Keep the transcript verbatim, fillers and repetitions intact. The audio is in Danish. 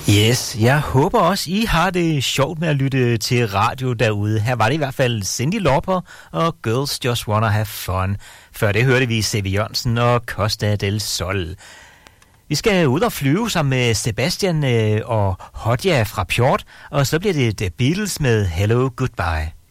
Yes, jeg håber også, I har det sjovt med at lytte til radio derude. Her var det i hvert fald Cyndi Lauper og Girls Just Wanna Have Fun. Før det hørte vi C V Jørgensen og Costa del Sol. Vi skal ud og flyve sammen med Sebastian og Hodja fra Pjort, og så bliver det The Beatles med Hello Goodbye.